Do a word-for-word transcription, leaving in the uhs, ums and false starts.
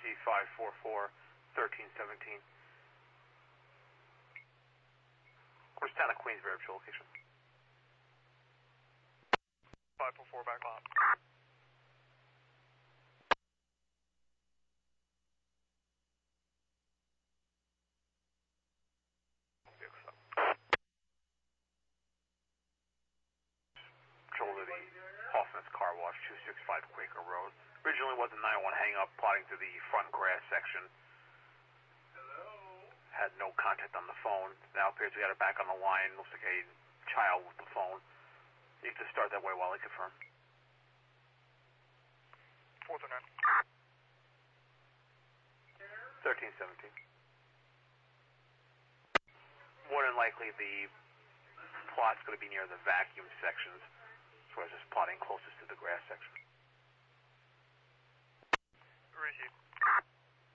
C five four four, thirteen seventeen. Where's town of Queensbury, your location? five four four back lot. Control to the Hoffman's Car Wash, two sixty-five Quaker Road. Originally was a nine one hang-up, plotting to the front grass section. Had no contact on the phone. Now appears we got it back on the line. Looks like a child with the phone. You can just start that way while I confirm. four oh nine. thirteen seventeen. More than likely the plot's going to be near the vacuum sections, so I was just plotting closest to the grass section. Receive.